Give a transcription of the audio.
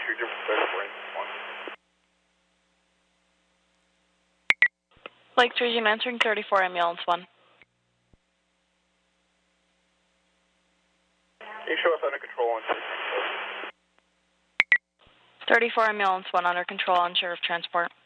Lake 3, I'm answering 34 ambulance 1. Can you show us under control on 34 ambulance 1 under control on sheriff transport.